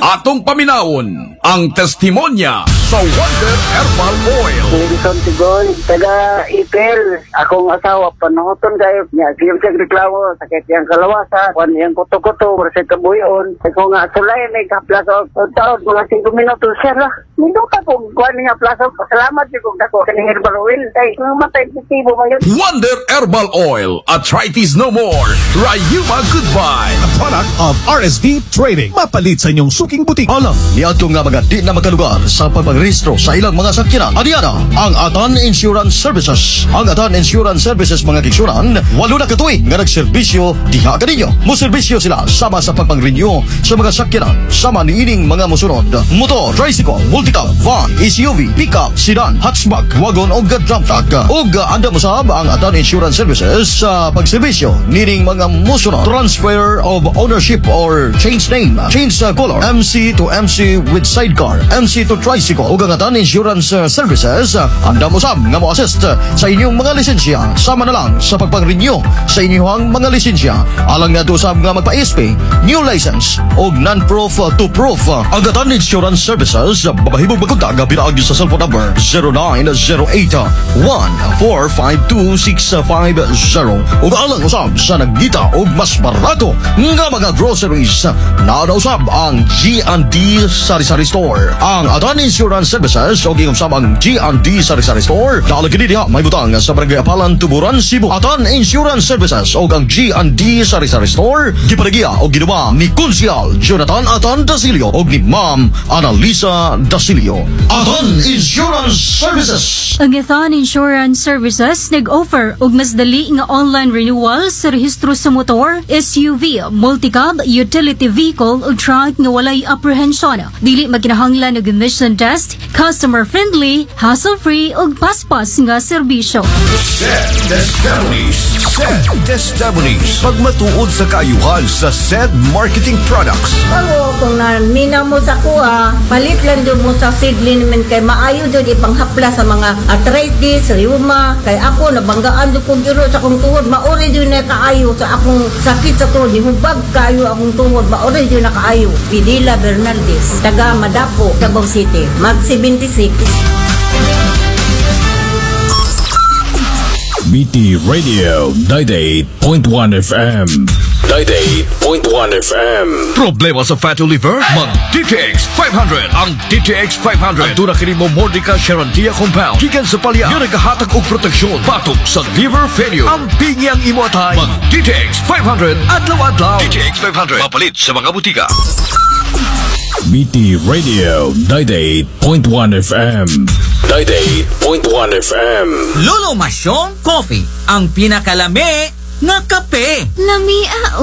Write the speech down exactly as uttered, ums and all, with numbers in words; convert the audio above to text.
Atong paminawon ang testimonya sa Wonder Herbal Oil. Wilson Tigoy, taga Ipil. Akong asawa, panuhoton kayo niya. Siyang siyang reklamo, sakit yung kalawasa, kwan yung kuto-kuto, kasi kabuyon. Ako nga, sulay, may kaplaso. Taon, mga singko minuto, siya lah. Minuta kung kwan niya plaso. Salamat siya kung dako. Kaning herbal oil. Ay, kung matay, positibo ba yun? Wonder Herbal Oil. Arthritis no more. Rayuma goodbye. A product of R S D Trading. Mapalit sa inyong suking butik. Alam, niadto nga mga di na makalugar sa pagpagrehistro sa ilang mga sakyanan. Adiana, ang Atan Insurance Services. Ang Atan Insurance Services mga kiksuran, walo na katuig nga nagserbisyo diha kaninyo. Moserbisyo sila sama sa pagpang-renew sa mga sakyanan. Sama ni ining mga musunod. Motor, tricycle, multicab, van, S U V, pickup, sedan, hatchback, wagon o dump truck. O anda mo sab ang Atan Insurance Services sa pagserbisyo nining mga musunod. Transfer of ownership or change name, change uh, color, M C to M C with sidecar, M C to tricycle. O Atan Insurance uh, Services, uh, anda mo sab nga mo assist uh, sa inyong mga lisensya. Sama na lang sa pagpang-renew sa inyong mga lisensya. Alang nga to sab nga magpa-S P, new license o non-proof uh, to proof. Uh, ang Atan Insurance Services, uh, babahibog magkontak nga pinaagi sa cellphone number zero nine zero eight one four five two six five zero. O alang usab sa nagdita o mas barato nga mga groceries na usab ang G and D Sari-Sari Store. Ang Atan Insurance Services o gingusab ang G and D Sari-Sari Store nalagid diha may butang sa Barangay Apalan, Tuburan, Cebu. Atan Insurance Services o ang G and D Sari-Sari Store gipanagiya o ginawa ni Konsyal Jonathan Atan Dasilio o ni Ma'am Analisa Dasilio. Atan Insurance Services. Ang Atan Insurance Services nag-offer og mas dali nga online renewal sa rehistro sa motor, S U V, multicab, utility vehicle o truck nga walay apprehension. Dili makinahanglan og emission test, customer friendly, hassle-free ug paspas nga serbisyo. Sed Testimonies. Sed Testimonies. Pagmatuod sa kaayuhan sa Sed Marketing Products. Ako, kung nanina mo sa kuha, palit lang doon mo sa seedling naman kay maayo doon ipanghapla sa mga arthritis, rheuma. Kay ako, nabanggaan doon kong giro sa akong tuhod. Mauri doon na kaayo sa akong sakit sa tuhod. Hubag kayo akong tuhod. Mauri doon na kaayo. Pidila Bernaldez, taga Madapo, Davao City. Mag seventy-six. B T Radio ninety-eight point one F M. ninety-eight point one F M. Problema sa fatty liver? Mag-D T X five hundred. Ang D T X five hundred. Ang tunang kini mo Mordica Sharantia Compound. Gikan sa palya. Yung naghahatag og proteksyon. Batok sa liver failure. Ang pingyang imuatay. Mag-D T X five hundred. Adlaw-adlaw. D T X five hundred. Mapalit sa mga butika. B T Radio ninety-eight point one F M. ninety-eight point one F M. Lolo Masyong Coffee, ang pinakalami nga kape. Lamia